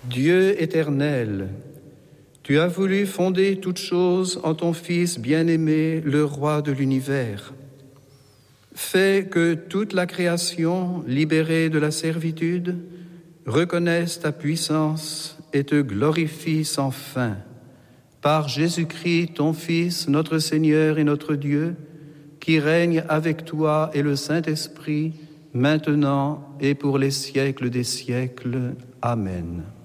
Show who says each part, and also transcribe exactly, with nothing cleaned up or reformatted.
Speaker 1: Dieu éternel, tu as voulu fonder toutes choses en ton Fils bien-aimé, le Roi de l'univers. Fais que toute la création, libérée de la servitude, reconnaisse ta puissance et te glorifie sans fin. Par Jésus-Christ, ton Fils, notre Seigneur et notre Dieu, qui règne avec toi et le Saint-Esprit, maintenant et pour les siècles des siècles. Amen.